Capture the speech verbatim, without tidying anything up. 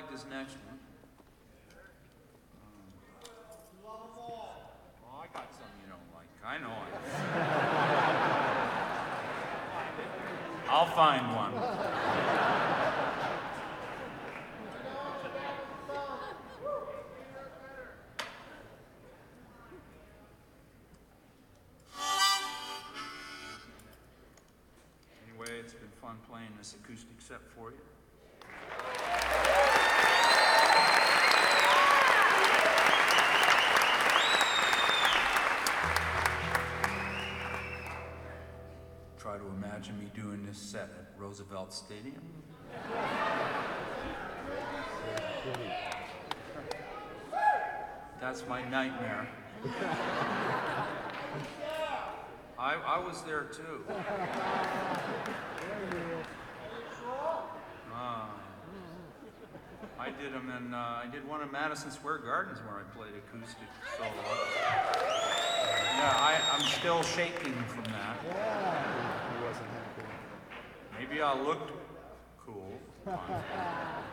like this next one. Um, oh, I got some you don't like. I know it. I'll find one. Anyway, it's been fun playing this acoustic set for you. Try to imagine me doing this set at Roosevelt Stadium. That's my nightmare. I, I was there too. Uh, I did them in, uh, I did one in Madison Square Gardens where I played acoustic solo. Yeah, I, I'm still shaking from that. Maybe I looked cool.